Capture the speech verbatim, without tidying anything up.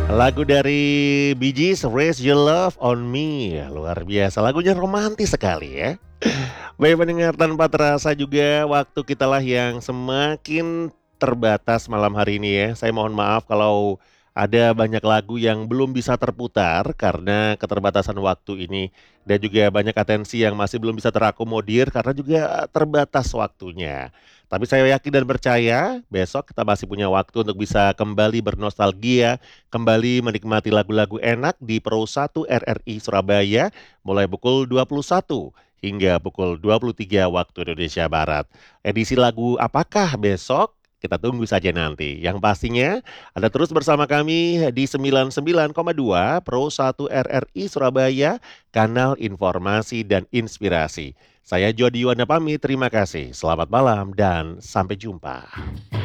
Lagu dari Bee Gees, "Raise Your Love on Me", luar biasa, lagunya romantis sekali ya. Baik pendengar, tanpa terasa juga waktu kitalah yang semakin terbatas malam hari ini ya. Saya mohon maaf kalau ada banyak lagu yang belum bisa terputar karena keterbatasan waktu ini, dan juga banyak atensi yang masih belum bisa terakomodir karena juga terbatas waktunya. Tapi saya yakin dan percaya besok kita masih punya waktu untuk bisa kembali bernostalgia, kembali menikmati lagu-lagu enak di Pro satu R R I Surabaya mulai pukul dua puluh satu hingga pukul dua puluh tiga waktu Indonesia Barat. Edisi lagu apakah besok? Kita tunggu saja nanti. Yang pastinya Anda terus bersama kami di sembilan puluh sembilan koma dua Pro satu R R I Surabaya, kanal informasi dan inspirasi. Saya Jody Yuwana pamit, terima kasih. Selamat malam dan sampai jumpa.